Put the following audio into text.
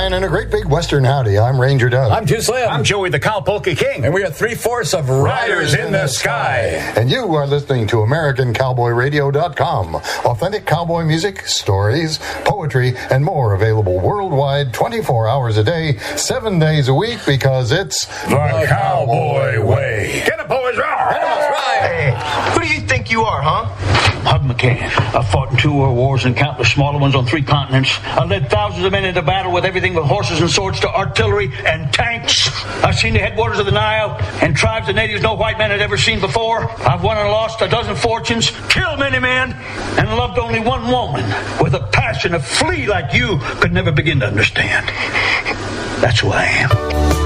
Ryan, and a great big Western howdy. I'm Ranger Doug. I'm Too Slim. I'm Joey the Cowpolka King. And we are 3/4 of Riders in the Sky. And you are listening to AmericanCowboyRadio.com. Authentic cowboy music, stories, poetry, and more available worldwide 24 hours a day, 7 days a week, because it's the Cowboy Way. Get it, boys, roar! Hey, who do you think you are, huh? Hug McCann. I fought in 2 world wars and countless smaller ones on 3 continents. I led thousands of men into battle with everything from horses and swords to artillery and tanks. I've seen the headwaters of the Nile and tribes of natives no white man had ever seen before. I've won and lost a dozen fortunes, killed many men, and loved only one woman with a passion a flea like you could never begin to understand. That's who I am.